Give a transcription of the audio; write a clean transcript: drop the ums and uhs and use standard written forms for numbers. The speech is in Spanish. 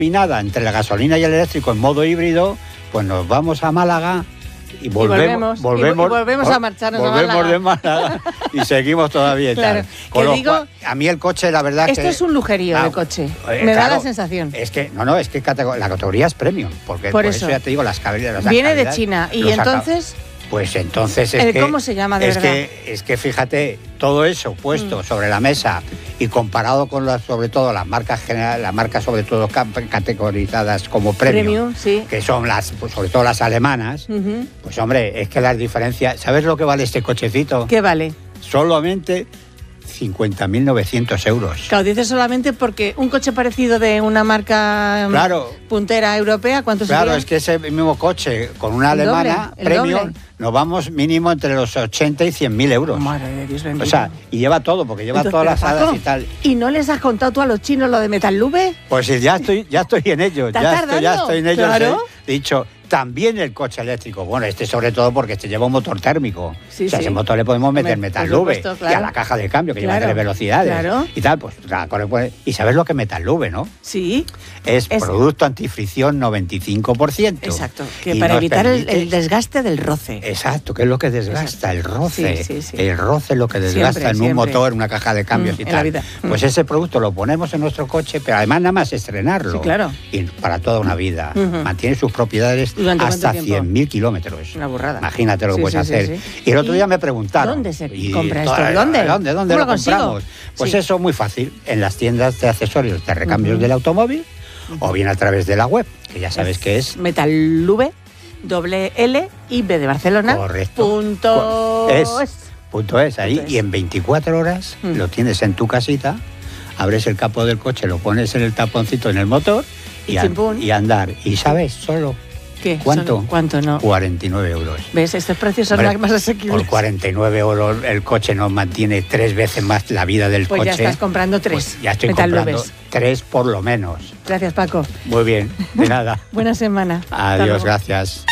combinada entre la gasolina y el eléctrico en modo híbrido, pues nos vamos a Málaga y volvemos a marcharnos a Málaga. De Málaga y seguimos todavía y claro, tal. A mí el coche, la verdad esto es un lujerío de coche. Me da la sensación. Es que, es que la categoría es premium, porque por eso ya te digo, las calidades. Viene de China, y entonces... Pues entonces es que... ¿Cómo se llama de verdad? Es que fíjate, todo eso puesto sobre la mesa y comparado con sobre todo las marcas generales, las marcas sobre todo categorizadas como premium, sí, que son pues sobre todo las alemanas, pues hombre, es que las diferencias... ¿Sabes lo que vale este cochecito? ¿Qué vale? Solamente 50.900 euros. Claro, dices solamente porque un coche parecido de una marca puntera europea, ¿cuánto sería? Claro, es que ese mismo coche con una alemana premium nos vamos mínimo entre los 80 y 100.000 euros. Madre de Dios bendito. O sea, y lleva todo, porque lleva todas las hadas y tal. ¿Y no les has contado tú a los chinos lo de Metallube? Pues ya estoy en ello. Ya estoy en ello. Claro. He dicho... También el coche eléctrico, bueno, sobre todo porque lleva un motor térmico. Sí, ese motor le podemos meter Metallube, claro. Y a la caja de cambio, que lleva 3 velocidades. Claro. Y tal, pues y sabes lo que es Metallube, ¿no? Sí. Es producto antifricción 95%. Exacto, que para evitar el desgaste del roce. Exacto, que es lo que desgasta, el roce. Sí. El roce es lo que desgasta en un motor, en una caja de cambios y tal. La vida. Pues ese producto lo ponemos en nuestro coche, pero además nada más estrenarlo. Sí, claro. Y para toda una vida. Mantiene sus propiedades hasta 100.000 kilómetros. Una burrada. Imagínate lo que puedes hacer. Sí. Y el otro día me preguntaron... ¿Dónde se compra esto? ¿Dónde lo compramos? Pues eso muy fácil. En las tiendas de accesorios de recambios del automóvil o bien a través de la web, que ya sabes que es... Metallube, L y B de Barcelona. Correcto. .es ahí. Y en 24 horas lo tienes en tu casita, abres el capó del coche, lo pones en el taponcito en el motor y andar. Y sabes, solo... ¿Qué? ¿Cuánto? ¿Cuánto no? 49 euros. ¿Ves? Estos precios son más asequibles. Por 49 euros el coche nos mantiene 3 veces más la vida del coche. Pues ya estás comprando 3. Pues ya estoy comprando 3 por lo menos. Gracias, Paco. Muy bien, de nada. Buena semana. Adiós, gracias.